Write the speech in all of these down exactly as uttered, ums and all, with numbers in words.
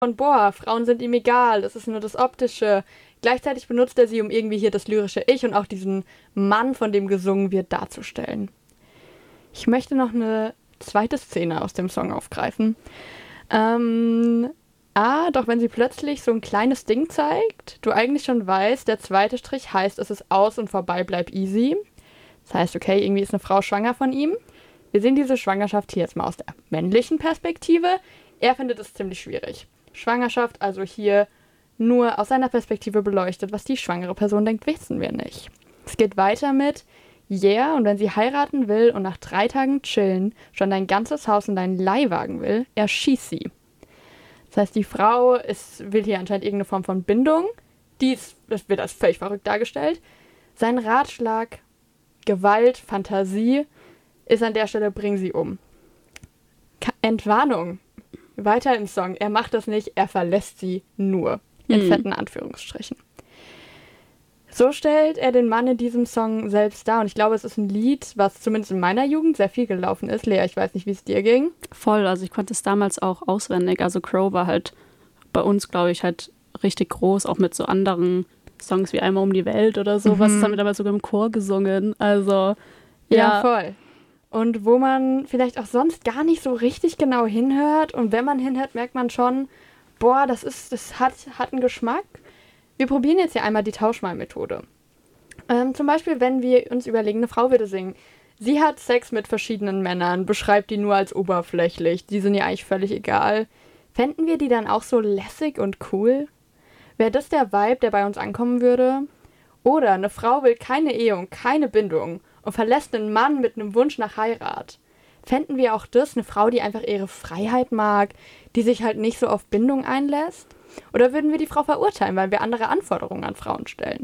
Und boah, Frauen sind ihm egal, das ist nur das Optische. Gleichzeitig benutzt er sie, um irgendwie hier das lyrische Ich und auch diesen Mann, von dem gesungen wird, darzustellen. Ich möchte noch eine zweite Szene aus dem Song aufgreifen. Ähm, ah, doch wenn sie plötzlich so ein kleines Ding zeigt, du eigentlich schon weißt, der zweite Strich heißt, es ist aus und vorbei, bleib easy. Das heißt, okay, irgendwie ist eine Frau schwanger von ihm. Wir sehen diese Schwangerschaft hier jetzt mal aus der männlichen Perspektive. Er findet es ziemlich schwierig. Schwangerschaft also hier nur aus seiner Perspektive beleuchtet. Was die schwangere Person denkt, wissen wir nicht. Es geht weiter mit, yeah, und wenn sie heiraten will und nach drei Tagen chillen schon dein ganzes Haus in deinen Leihwagen will, erschieß sie. Das heißt, die Frau ist, will hier anscheinend irgendeine Form von Bindung. Dies wird als völlig verrückt dargestellt. Sein Ratschlag, Gewalt, Fantasie ist an der Stelle, bring sie um. Ka- Entwarnung. Weiter im Song. Er macht das nicht, er verlässt sie nur. In Mhm. fetten Anführungsstrichen. So stellt er den Mann in diesem Song selbst dar. Und ich glaube, es ist ein Lied, was zumindest in meiner Jugend sehr viel gelaufen ist. Lea, ich weiß nicht, wie es dir ging. Voll, also ich konnte es damals auch auswendig. Also Crow war halt bei uns, glaube ich, halt richtig groß, auch mit so anderen Songs wie Einmal um die Welt oder sowas. Mhm. Das haben wir damals sogar im Chor gesungen. Also, Ja, ja. voll. Und wo man vielleicht auch sonst gar nicht so richtig genau hinhört. Und wenn man hinhört, merkt man schon, boah, das ist, das hat, hat einen Geschmack. Wir probieren jetzt hier einmal die Tauschmalmethode. Ähm, zum Beispiel, wenn wir uns überlegen, eine Frau würde singen. Sie hat Sex mit verschiedenen Männern, beschreibt die nur als oberflächlich. Die sind ihr eigentlich völlig egal. Fänden wir die dann auch so lässig und cool? Wäre das der Vibe, der bei uns ankommen würde? Oder eine Frau will keine Ehe und keine Bindung und verlässt einen Mann mit einem Wunsch nach Heirat. Fänden wir auch das eine Frau, die einfach ihre Freiheit mag, die sich halt nicht so auf Bindung einlässt? Oder würden wir die Frau verurteilen, weil wir andere Anforderungen an Frauen stellen?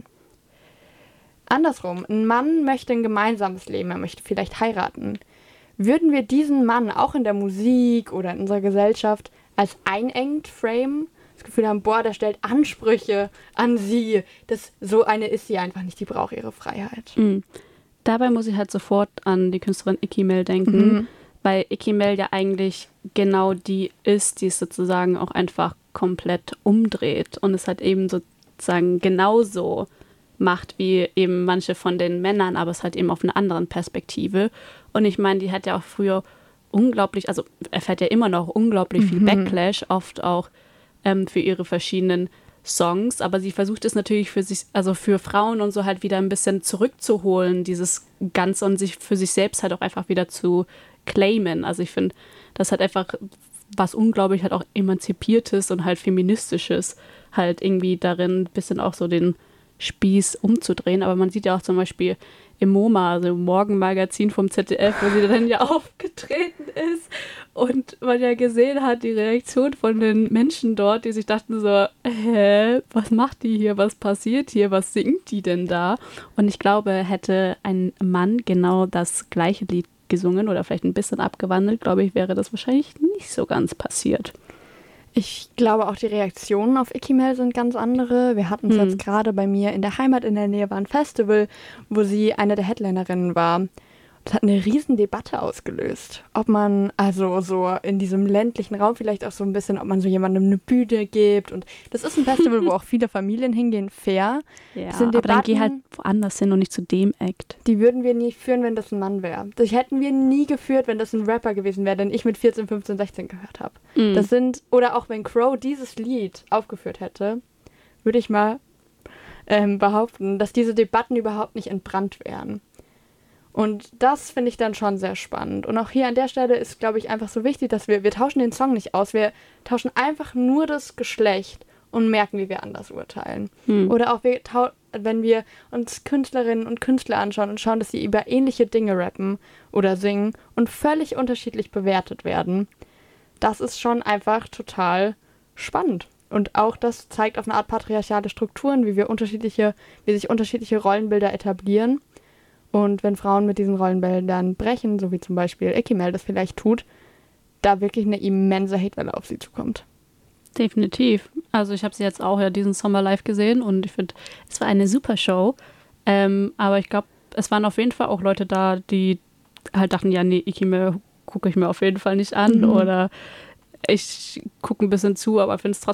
Andersrum, ein Mann möchte ein gemeinsames Leben, er möchte vielleicht heiraten. Würden wir diesen Mann auch in der Musik oder in unserer Gesellschaft als einengt framen? Das Gefühl haben, boah, der stellt Ansprüche an sie. Das, so eine ist sie einfach nicht, die braucht ihre Freiheit. Mhm. Dabei muss ich halt sofort an die Künstlerin Icky Mel denken, Mhm. weil Icky Mel ja eigentlich genau die ist, die es sozusagen auch einfach komplett umdreht und es halt eben sozusagen genauso macht wie eben manche von den Männern, aber es halt eben auf einer anderen Perspektive. Und ich meine, die hat ja auch früher unglaublich, also erfährt ja immer noch unglaublich viel Mhm. Backlash, oft auch ähm, für ihre verschiedenen Songs, aber sie versucht es natürlich für sich, also für Frauen und so halt wieder ein bisschen zurückzuholen, dieses Ganze und sich für sich selbst halt auch einfach wieder zu claimen. Also ich finde, das hat einfach was unglaublich halt auch Emanzipiertes und halt Feministisches halt irgendwie darin, ein bisschen auch so den Spieß umzudrehen. Aber man sieht ja auch zum Beispiel im MoMA, also im Morgenmagazin vom Z D F, wo sie dann ja aufgetreten ist und man ja gesehen hat, die Reaktion von den Menschen dort, die sich dachten so, hä, was macht die hier, was passiert hier, was singt die denn da? Und ich glaube, hätte ein Mann genau das gleiche Lied gesungen oder vielleicht ein bisschen abgewandelt, glaube ich, wäre das wahrscheinlich nicht so ganz passiert. Ich glaube auch, die Reaktionen auf Icky Mel sind ganz andere. Wir hatten es Hm. jetzt gerade bei mir in der Heimat in der Nähe war ein Festival, wo sie eine der Headlinerinnen war. Das hat eine riesen Debatte ausgelöst. Ob man also so in diesem ländlichen Raum vielleicht auch so ein bisschen, ob man so jemandem eine Bühne gibt. Und das ist ein Festival, wo auch viele Familien hingehen, fair. Ja, Das sind aber dann geh Debatten, halt woanders hin und nicht zu dem Act. die würden wir nie führen, wenn das ein Mann wäre. Das hätten wir nie geführt, wenn das ein Rapper gewesen wäre, den ich mit vierzehn, fünfzehn, sechzehn gehört habe. Mhm. Das sind, oder auch wenn Crow dieses Lied aufgeführt hätte, würde ich mal ähm, behaupten, dass diese Debatten überhaupt nicht entbrannt wären. Und das finde ich dann schon sehr spannend. Und auch hier an der Stelle ist, glaube ich, einfach so wichtig, dass wir, wir tauschen den Song nicht aus, wir tauschen einfach nur das Geschlecht und merken, wie wir anders urteilen. Hm. Oder auch, wir tau- wenn wir uns Künstlerinnen und Künstler anschauen und schauen, dass sie über ähnliche Dinge rappen oder singen und völlig unterschiedlich bewertet werden, das ist schon einfach total spannend. Und auch das zeigt auf eine Art patriarchale Strukturen, wie wir unterschiedliche, wie sich unterschiedliche Rollenbilder etablieren. Und wenn Frauen mit diesen Rollenbildern brechen, so wie zum Beispiel Icky Mel das vielleicht tut, da wirklich eine immense Hatewelle auf sie zukommt. Definitiv. Also ich habe sie jetzt auch ja diesen Sommer live gesehen und ich finde, es war eine super Show. Ähm, aber ich glaube, es waren auf jeden Fall auch Leute da, die halt dachten, ja, nee, Icky Mel gucke ich mir auf jeden Fall nicht an Mhm. oder ich gucke ein bisschen zu, aber finde es trotzdem